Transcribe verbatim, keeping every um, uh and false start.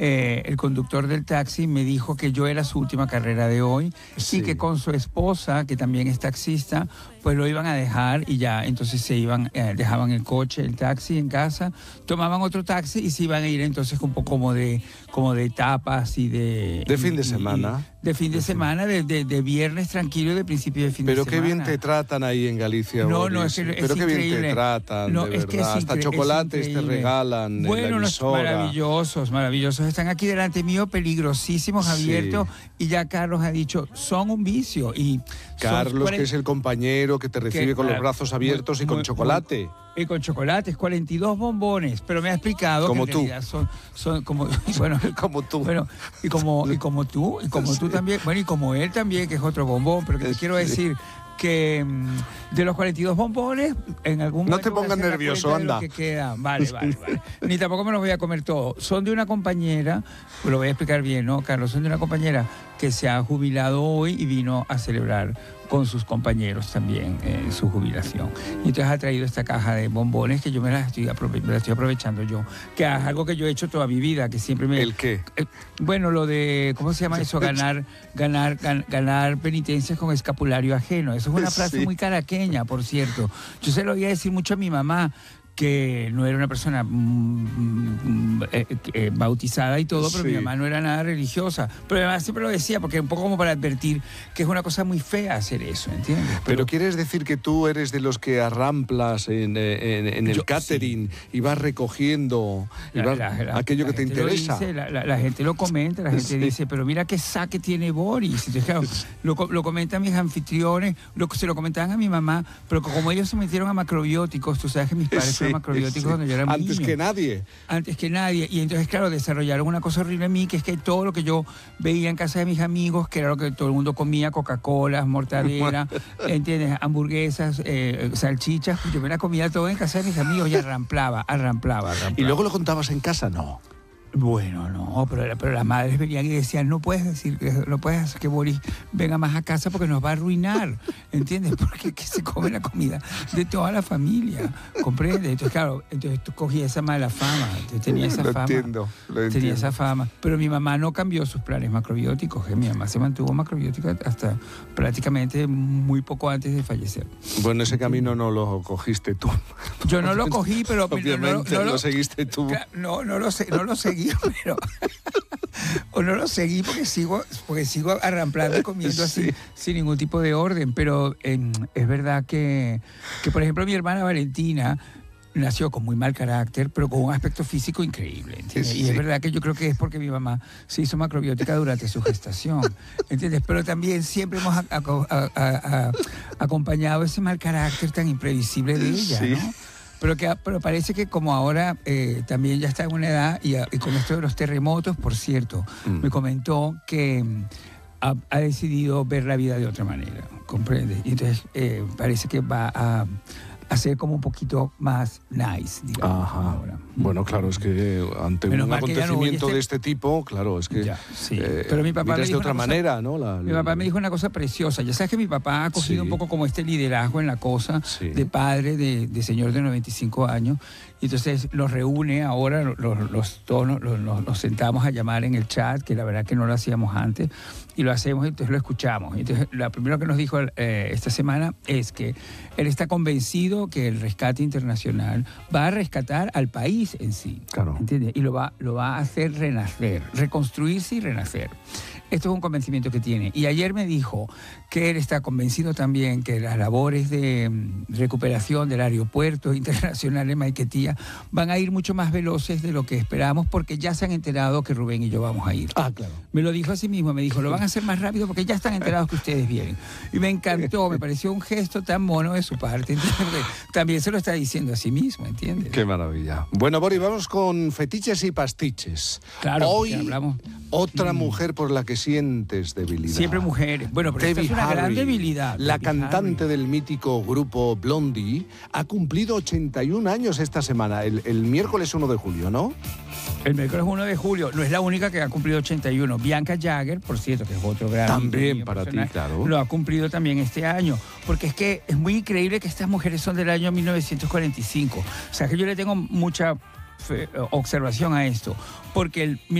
eh, el conductor del taxi me dijo que yo era su última carrera de hoy Sí. y que con su esposa, que también es taxista, pues lo iban a dejar y ya, entonces se iban, eh, dejaban el coche, el taxi en casa, tomaban otro taxi y se iban a ir entonces un poco como de, como de tapas y de... De fin de y- semana. y- de fin de, De fin. semana, de, de, de viernes tranquilo y de principio de fin Pero de qué semana. bien te tratan ahí en Galicia, No, Boris. no, es que es Pero qué bien te increíble. tratan, No, de es que verdad. es Hasta incre- es chocolates te increíble. regalan en la Bueno, no, emisora. maravillosos, maravillosos. Están aquí delante mío, peligrosísimos, Sí. abiertos. Y ya Carlos ha dicho, son un vicio. Y son Carlos, cuaren- que es el compañero que te recibe que- con los ah, brazos abiertos muy- y con muy- chocolate. Y con chocolates, cuarenta y dos bombones. Pero me ha explicado Como que en tú. realidad son, son como... Bueno, Como tú. Bueno, y como, y como tú, y como tú Sí. también, bueno, y como él también, que es otro bombón, pero que te Sí. quiero decir que mm, de los cuarenta y dos bombones, en algún No momento te voy a pongas hacer la nervioso, cuenta de lo anda. que queda. Vale, vale, vale. Ni tampoco me los voy a comer todos. Son de una compañera, pues lo voy a explicar bien, ¿no, Carlos? Son de una compañera que se ha jubilado hoy y vino a celebrar con sus compañeros también eh, su jubilación. Y entonces ha traído esta caja de bombones que yo me la estoy, aprove- me la estoy aprovechando yo, que es algo que yo he hecho toda mi vida, que siempre me... ¿El qué? Eh, Bueno, lo de, ¿cómo se llama eso? Ganar, ganar, gan- ganar penitencias con escapulario ajeno. Eso es una frase Sí. muy caraqueña, por cierto. Yo se lo oía decir mucho a mi mamá, que no era una persona mm, mm, eh, eh, bautizada y todo, pero Sí. mi mamá no era nada religiosa. Pero mi mamá siempre lo decía, porque un poco como para advertir que es una cosa muy fea hacer eso, ¿entiendes? Pero quieres decir que tú eres de los que arramplas en, eh, en- en el Yo- catering y vas recogiendo y La- vas- la- la- aquello la que te gente lo interesa. dice, la, la- la gente lo comenta, la gente Sí. dice, pero mira qué saque tiene Boris. Entonces, claro, lo, co- lo comentan mis anfitriones, lo, se lo comentaban a mi mamá, pero como ellos se metieron a macrobióticos, tú sabes que mis padres Sí, fueron macrobióticos sí. cuando yo era Antes niño. que nadie. Antes que nadie. Y entonces, claro, desarrollaron una cosa horrible en mí, que es que todo lo que yo veía en casa de mis amigos, que era lo que todo el mundo comía, Coca-Cola, mortadela, ¿entiendes? Hamburguesas, eh, salchichas, pues yo me la comía todo en casa de mis amigos y arramplaba, arramplaba, arramplaba. ¿Y luego lo contabas en casa? No. Bueno, no, pero, pero las madres venían y decían, no puedes decir, que- no puedes hacer que Boris venga más a casa porque nos va a arruinar, ¿entiendes? Porque es que se come la comida de toda la familia, ¿comprende? Entonces, claro, entonces tú cogías esa mala fama, entonces tenía esa Lo fama. entiendo, lo Tenía entiendo. esa fama. Pero mi mamá no cambió sus planes macrobióticos, que mi mamá se mantuvo macrobiótica hasta prácticamente muy poco antes de fallecer. Bueno, ese camino no lo cogiste tú. Yo no lo cogí, pero... pero no- Obviamente no lo seguiste tú. Cla- No, no lo, sé, no lo seguí, pero... o no lo seguí porque sigo, porque sigo arramplando y comiendo así, Sí. sin ningún tipo de orden. Pero eh, es verdad que, que, por ejemplo, mi hermana Valentina nació con muy mal carácter, pero con un aspecto físico increíble, ¿entiendes? Y Sí. es verdad que yo creo que es porque mi mamá se hizo macrobiótica durante su gestación, ¿entiendes? Pero también siempre hemos a- a- a- a- acompañado ese mal carácter tan imprevisible de ella, Sí. ¿no? Pero, que, pero parece que como ahora eh, también ya está en una edad, y, a- y con esto de los terremotos, por cierto, Mm. me comentó que mm, ha, ha decidido ver la vida de otra manera, ¿comprende? Y entonces eh, parece que va a, a ser como un poquito más nice, digamos. Ajá. ahora. Bueno, claro, es que ante Menos un mal que ya no oye acontecimiento este- de este tipo, claro, es que Ya, sí. eh, Pero mi papá me miras de dijo otra una cosa- manera, ¿no? La- Mi papá me dijo una cosa preciosa. Ya sabes que mi papá ha cogido Sí. un poco como este liderazgo en la cosa Sí. de padre, de, de señor de noventa y cinco años. Y entonces los reúne ahora, los, los, todos nos, los, nos- nos sentamos a llamar en el chat, que la verdad que no lo hacíamos antes, y lo hacemos y entonces lo escuchamos. Entonces, lo primero que nos dijo eh, esta semana es que él está convencido que el rescate internacional va a rescatar al país en sí. Claro. ¿Entiendes? Y lo va, lo va a hacer renacer, reconstruirse y renacer. Esto es un convencimiento que tiene. Y ayer me dijo que él está convencido también que las labores de mm, recuperación del aeropuerto internacional en Maiquetía van a ir mucho más veloces de lo que esperamos porque ya se han enterado que Rubén y yo vamos a ir. Ah, claro. Me lo dijo así mismo, me dijo, lo van a hacer más rápido porque ya están enterados que ustedes vienen. Y me encantó, me pareció un gesto tan mono de su parte. ¿Entiendes? Porque también se lo está diciendo a sí mismo, ¿entiendes? Qué maravilla. Bueno, Boris, vamos con fetiches y pastiches. Claro, Hoy, porque hablamos- otra mujer por la que sientes debilidad. Siempre mujeres. Bueno, pero esta Debbie es una gran Harry, debilidad. La Debbie cantante Harry. del mítico grupo Blondie ha cumplido ochenta y un años esta semana, el, el miércoles uno de julio, ¿no? El miércoles uno de julio. No es la única que ha cumplido ochenta y uno. Bianca Jagger, por cierto, que es otro gran... También mío para ti, personal, claro. Lo ha cumplido también este año. Porque es que es muy increíble que estas mujeres son del año mil novecientos cuarenta y cinco. O sea, que yo le tengo mucha fe- observación a esto. Porque el